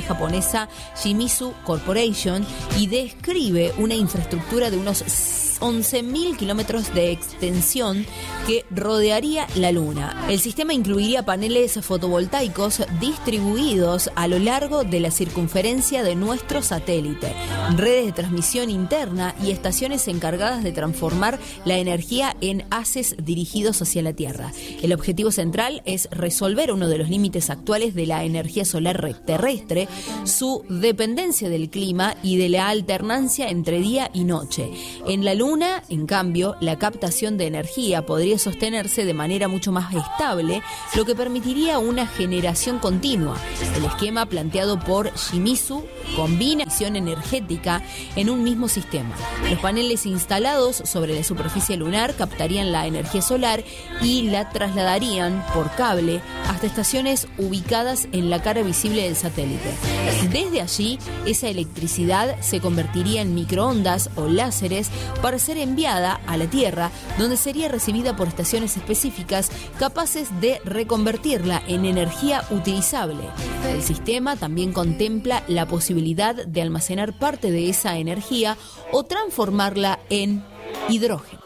japonesa Shimizu Corporation y describe una infraestructura de unos 11.000 kilómetros de extensión que rodearía la Luna. El sistema incluiría paneles fotovoltaicos distribuidos a lo largo de la circunferencia de nuestro satélite, redes de transmisión interna y estaciones encargadas de transformar la energía en haces dirigidos hacia la Tierra. El objetivo central es resolver uno de los límites actuales de la energía solar terrestre, su dependencia del clima y de la alternancia entre día y noche. En la Luna, en cambio, la captación de energía podría sostenerse de manera mucho más estable, lo que permitiría una generación continua. El esquema planteado por Shimizu combina visión energética en un mismo sistema. Los paneles instalados sobre la superficie lunar captarían la energía solar y la trasladarían por cable hasta estaciones ubicadas en la cara visible del satélite. Desde allí, esa electricidad se convertiría en microondas o láseres para ser enviada a la Tierra, donde sería recibida por estaciones específicas capaces de reconvertirla en energía utilizable. El sistema también contempla la posibilidad de almacenar parte de esa energía o transformarla en hidrógeno.